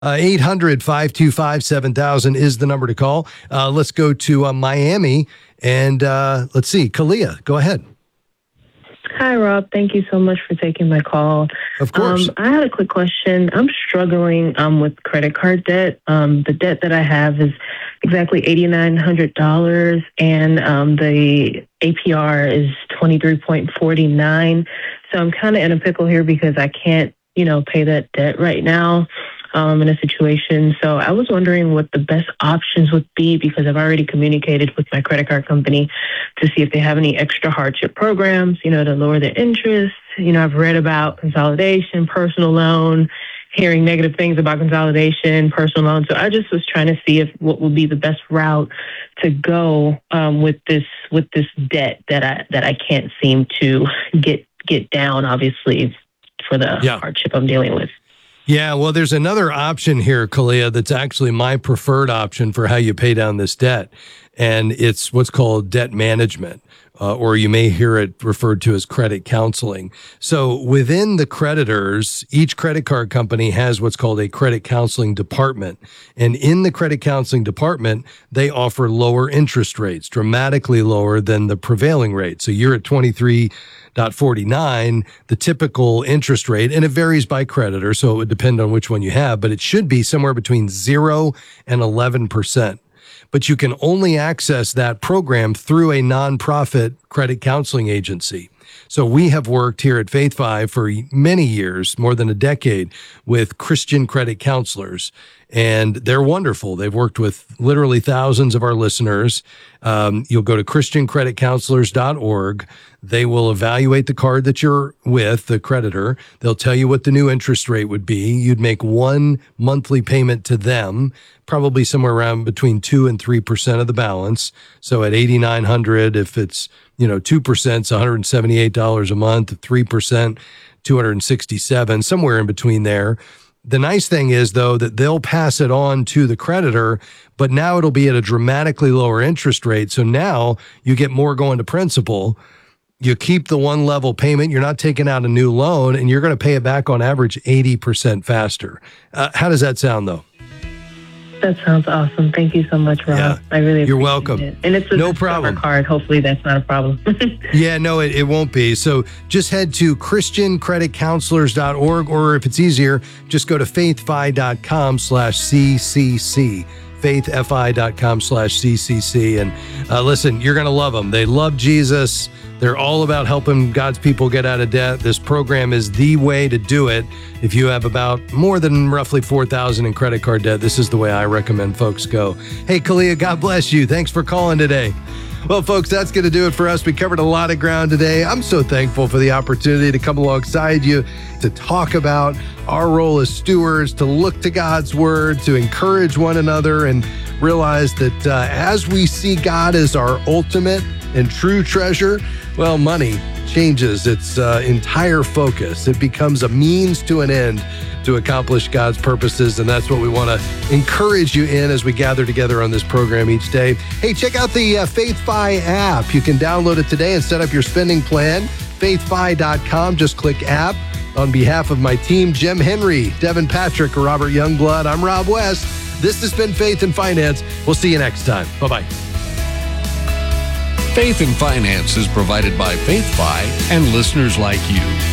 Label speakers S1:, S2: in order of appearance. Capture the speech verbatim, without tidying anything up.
S1: Uh, eight hundred, five two five, seven thousand is the number to call. Uh, let's go to uh, Miami, and uh, let's see. Kalia, go ahead.
S2: Hi, Rob. Thank you so much for taking my call.
S1: Of course.
S2: Um, I had a quick question. I'm struggling um, with credit card debt. Um, the debt that I have is exactly eight thousand nine hundred dollars, and um, the A P R is twenty-three point four nine. So I'm kind of in a pickle here because I can't, you know, pay that debt right now. Um, in a situation. So I was wondering what the best options would be, because I've already communicated with my credit card company to see if they have any extra hardship programs, you know, to lower the interest. You know, I've read about consolidation, personal loan, hearing negative things about consolidation, personal loan. So I just was trying to see if what would be the best route to go um, with this with this debt that I that I can't seem to get get down, obviously, for the yeah. hardship I'm dealing with.
S1: Yeah, well, there's another option here, Kalia, that's actually my preferred option for how you pay down this debt. And it's what's called debt management, uh, or you may hear it referred to as credit counseling. So within the creditors, each credit card company has what's called a credit counseling department. And in the credit counseling department, they offer lower interest rates, dramatically lower than the prevailing rate. So you're at twenty-three point four nine, the typical interest rate, and it varies by creditor, so it would depend on which one you have, but it should be somewhere between zero and eleven percent. But you can only access that program through a nonprofit credit counseling agency. So we have worked here at Faith Five for many years, more than a decade, with Christian credit counselors, and they're wonderful. They've worked with literally thousands of our listeners. Um, you'll go to christian credit counselors dot org. They will evaluate the card that you're with, the creditor. They'll tell you what the new interest rate would be. You'd make one monthly payment to them, probably somewhere around between two and three percent of the balance. So at eight thousand nine hundred dollars, if it's, you know, two percent, it's one hundred seventy-eight dollars a month, three percent, two hundred sixty-seven dollars, somewhere in between there. The nice thing is, though, that they'll pass it on to the creditor, but now it'll be at a dramatically lower interest rate. So now you get more going to principal. You keep the one level payment. You're not taking out a new loan, and you're going to pay it back on average eighty percent faster. Uh, how does that sound, though?
S2: That sounds awesome. Thank you so much, Rob. Yeah, I really appreciate
S1: you're welcome.
S2: It. And it's a
S1: no problem.
S2: card. Hopefully that's not a problem.
S1: Yeah, no, it, it won't be. So just head to christian credit counselors dot org, or if it's easier, just go to faithfi dot com slash C C C. faithfi dot com slash C C C. And uh, listen, you're going to love them. They love Jesus. They're all about helping God's people get out of debt. This program is the way to do it. If you have about more than roughly four thousand dollars in credit card debt, this is the way I recommend folks go. Hey, Kalia, God bless you. Thanks for calling today. Well, folks, that's going to do it for us. We covered a lot of ground today. I'm so thankful for the opportunity to come alongside you to talk about our role as stewards, to look to God's word, to encourage one another, and realize that uh, as we see God as our ultimate and true treasure, well, money changes its uh, entire focus. It becomes a means to an end to accomplish God's purposes, and that's what we want to encourage you in as we gather together on this program each day. Hey, check out the uh, FaithFi app. You can download it today and set up your spending plan. faith fi dot com. Just click app. On behalf of my team, Jim Henry, Devin Patrick, Robert Youngblood, I'm Rob West. This has been Faith and Finance. We'll see you next time. Bye-bye.
S3: Faith and Finance is provided by FaithFi and listeners like you.